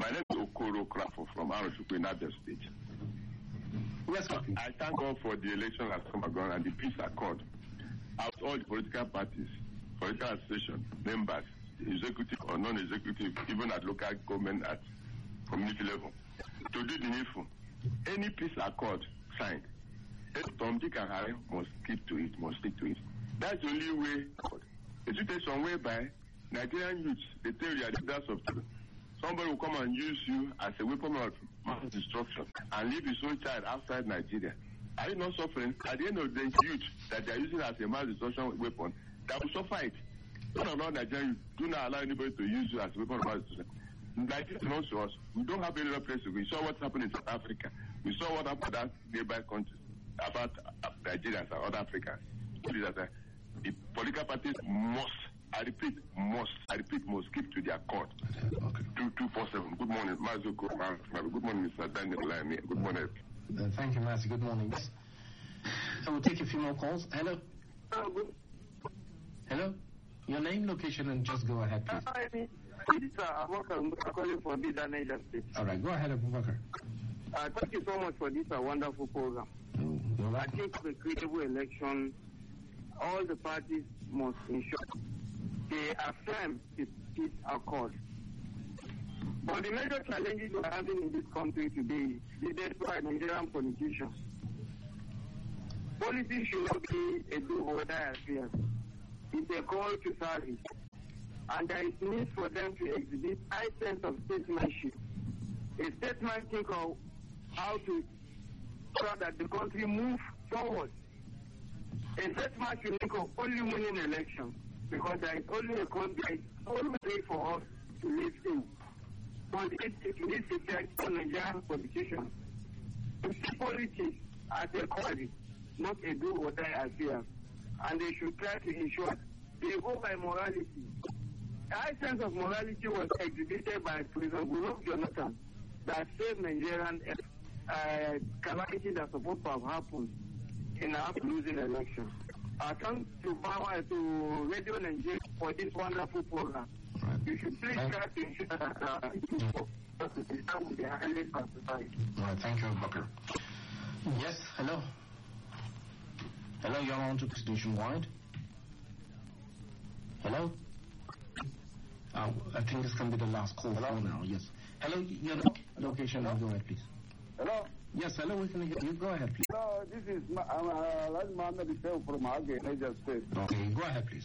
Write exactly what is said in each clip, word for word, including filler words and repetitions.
My name is Okoro Krafo from Arochukwu in Abia State. Yes, sir. I thank God for the election has come and gone and the peace accord. Out all the political parties, political association, members, executive or non-executive, even at local government, at community level, to do the needful. Any peace accord signed, Tom, Dick and Harry must keep to it, must stick to it. That's the only way. A situation whereby Nigerian youths, they tell you are the leaders of people. Somebody will come and use you as a weapon of mass destruction and leave his own child outside Nigeria. Are you not suffering? At the end of the day, youth that they are using as a mass destruction weapon, that will suffer it. Don't allow Nigerian youth, do not allow anybody to use you as a weapon of mass destruction. Nigeria belongs to us. We don't have any other place to go. We saw what happened in South Africa. We saw what happened in nearby countries about Nigerians and other Africans. The political parties must, I repeat, must, I repeat, must keep to their court. Okay. two two four seven. Good morning, Mazuko. Good morning, Mister Daniel Lamy. Good morning. Uh, thank you, Master. Good morning. Yes. So we'll take a few more calls. Hello. Uh, good. Hello. Your name, location, and just go ahead, please. Hi, this is Abubakar calling from Bida, Niger State. All right, go ahead, Abubakar. Uh, thank you so much for this uh, wonderful program. Mm, I think the credible election, all the parties must ensure they affirm the peace accord. But the major challenges we're having in this country today is led by Nigerian politicians. Policy should not be a do-or-die affair. It's a call to service. And there is need for them to exhibit high sense of statesmanship. A statesman think of how to ensure that the country moves forward. A statesman should think of only winning elections because there is only a country, there is only a way for us to live in. But it, it needs to take on Nigerian politicians to see politics as a quality, not a do-or-die affair. And they should try to ensure they go by morality. A high sense of morality was exhibited by President Goodluck Jonathan that saved Nigerian uh, calamity that's supposed to have happened in our losing election. I thank to Power to Radio Nigeria for this wonderful program. Right. You should please try to ensure that uh, the system will be highly classified. All right, thank you, Abubakar. Yes, hello. Hello, you're on to Nationwide. Hello? Uh, I think this can be the last call Hello? for now, yes. Hello, your location, Hello? go ahead, please. Hello? Yes, hello, we can hear you. Go ahead, please. Hello, this is Ma- I'm, uh, Raj Mohammed Issaou from Agay, Niger State. Okay, go ahead, please.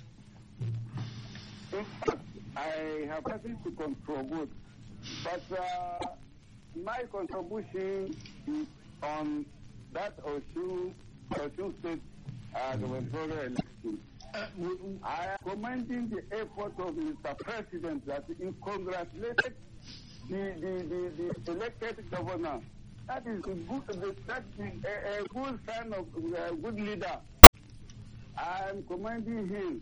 In fact, I have nothing to contribute, but uh, my contribution is on that Osun, Osun State uh, gubernatorial election. Uh, w- w- I am commending the effort of Mister President that he congratulated the, the, the, the elected governor. That is a good, that is a, a good sign of a good leader. I am commending him.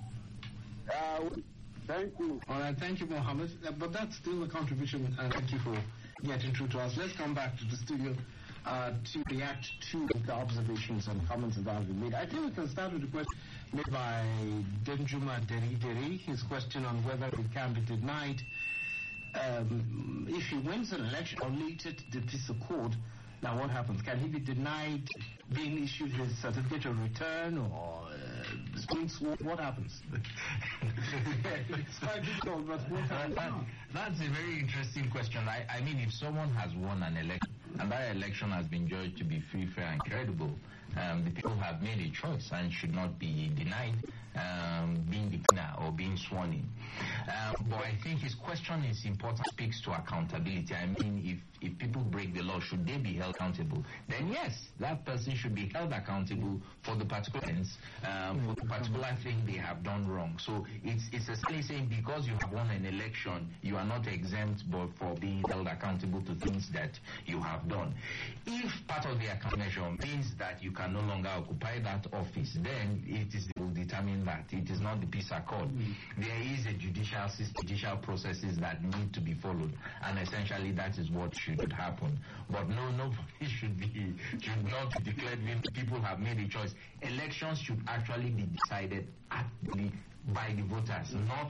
Uh, thank you. All right, thank you, Mohammed. Uh, but that's still a contribution, and thank you for getting through to us. Let's come back to the studio uh, to react to the observations and comments that have been made. I think we can start with the question made by Denjuma Deri Deri, his question on whether it can be denied um, if he wins an election or later the peace accord. Now, what happens? Can he be denied being issued his certificate of return or uh, being sworn? What happens? It's quite difficult, but what happens? That, that's a very interesting question. I, I mean, if someone has won an election and that election has been judged to be free, fair, and credible, um, the people have made a choice and should not be denied um, being the winner or being sworn in. Um, but I think his question is important, speaks to accountability. I mean, if, if people break the law, should they be held accountable? Then yes, that person should be held accountable for the particular things, um, for the particular thing they have done wrong. So it's, it's essentially saying because you have won an election, you are not exempt but for being held accountable to things that you have done. If part of the account measure means that you can no longer occupy that office, then it is will determine that. It is not the peace accord. Mm-hmm. There is a judicial system, judicial processes that need to be followed, and essentially that is what should happen. But no, nobody should be should not be declared when people have made a choice. Elections should actually be decided actively by the voters, not